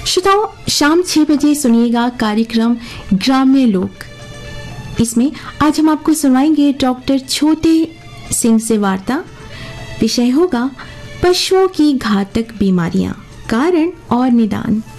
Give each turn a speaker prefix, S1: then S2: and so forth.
S1: श्रोताओं, शाम 6 बजे सुनिएगा कार्यक्रम ग्राम्य लोक। इसमें आज हम आपको सुनाएंगे डॉक्टर छोटे सिंह से वार्ता। विषय होगा पशुओं की घातक बीमारियां, कारण और निदान।